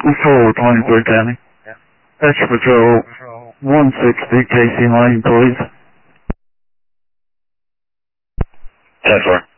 Patrol 23 County. Extra Patrol 160 Casey Lane, please. 10-4.